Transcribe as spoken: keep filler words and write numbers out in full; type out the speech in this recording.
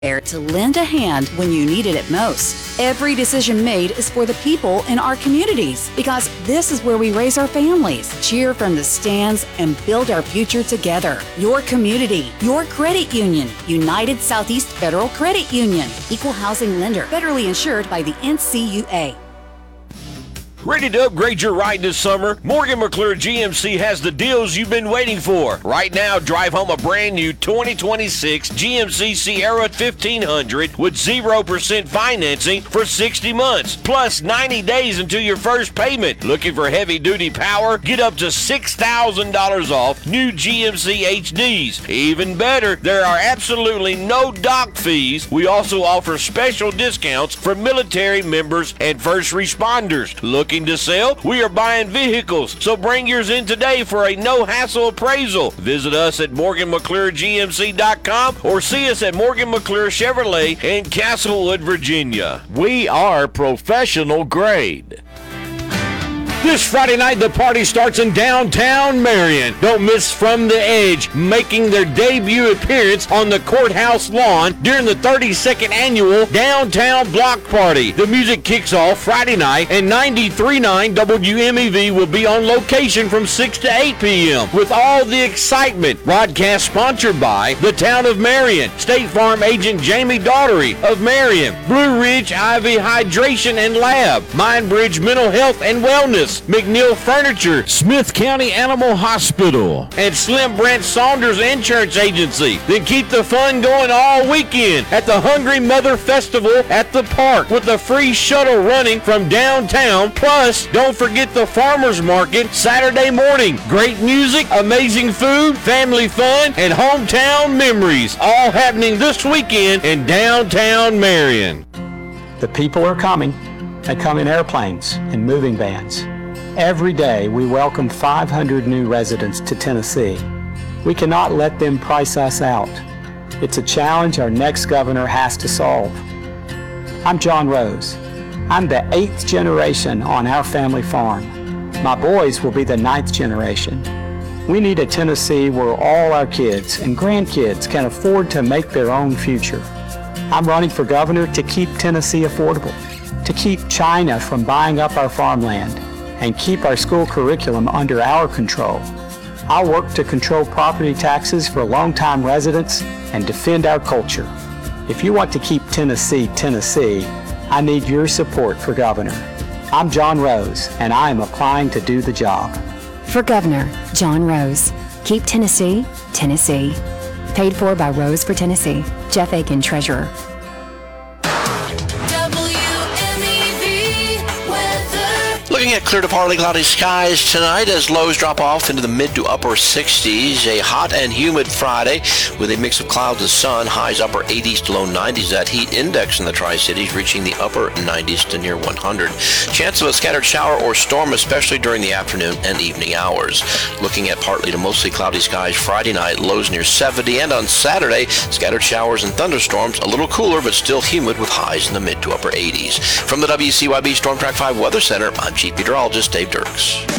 there to lend a hand when you need it at most. Every decision made is for the people in our communities because this is where we raise our families, cheer from the stands, and build our future together. Your community, your credit union, United Southeast Federal Credit Union, equal housing lender, federally insured by the N C U A. Ready to upgrade your ride this summer? Morgan McClure G M C has the deals you've been waiting for. Right now, drive home a brand new twenty twenty-six G M C Sierra fifteen hundred with zero percent financing for sixty months, plus ninety days until your first payment. Looking for heavy-duty power? Get up to six thousand dollars off new G M C H Ds. Even better, there are absolutely no dock fees. We also offer special discounts for military members and first responders. Looking to sell? We are buying vehicles, so bring yours in today for a no-hassle appraisal. Visit us at Morgan McClure G M C dot com or see us at Morgan McClure Chevrolet in Castlewood, Virginia. We are professional grade. This Friday night, the party starts in downtown Marion. Don't miss From the Edge, making their debut appearance on the courthouse lawn during the thirty-second annual Downtown Block Party. The music kicks off Friday night, and ninety-three point nine W M E V will be on location from six to eight p.m. with all the excitement. Broadcast sponsored by the Town of Marion, State Farm agent Jamie Daughtery of Marion, Blue Ridge I V Hydration and Lab, Mindbridge Mental Health and Wellness, McNeil Furniture, Smith County Animal Hospital, and Slim Branch Saunders Insurance Agency. Then keep the fun going all weekend at the Hungry Mother Festival at the park with a free shuttle running from downtown. Plus, don't forget the Farmers Market Saturday morning. Great music, amazing food, family fun, and hometown memories, all happening this weekend in downtown Marion. The people are coming. They come in airplanes and moving vans. Every day, we welcome five hundred new residents to Tennessee. We cannot let them price us out. It's a challenge our next governor has to solve. I'm John Rose. I'm the eighth generation on our family farm. My boys will be the ninth generation. We need a Tennessee where all our kids and grandkids can afford to make their own future. I'm running for governor to keep Tennessee affordable, to keep China from buying up our farmland, and keep our school curriculum under our control. I'll work to control property taxes for longtime residents and defend our culture. If you want to keep Tennessee, Tennessee, I need your support for governor. I'm John Rose, and I am applying to do the job. For Governor, John Rose. Keep Tennessee, Tennessee. Paid for by Rose for Tennessee. Jeff Aiken, Treasurer. Looking at clear to partly cloudy skies tonight as lows drop off into the mid to upper sixties. A hot and humid Friday with a mix of clouds and sun. Highs upper eighties to low nineties. That heat index in the Tri-Cities reaching the upper nineties to near one hundred. Chance of a scattered shower or storm, especially during the afternoon and evening hours. Looking at partly to mostly cloudy skies Friday night. Lows near seventy. And on Saturday, scattered showers and thunderstorms. A little cooler but still humid with highs in the mid to upper eighties. From the W C Y B Storm Track five Weather Center, I'm Chief Meteorologist Dave Dirks.